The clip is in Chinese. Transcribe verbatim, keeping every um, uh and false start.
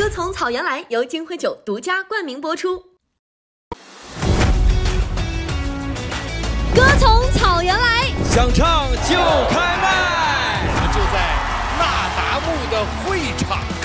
歌从草原来由金辉酒独家冠名播出。歌从草原来， 想唱就开麦。 我们就在那达慕的会场。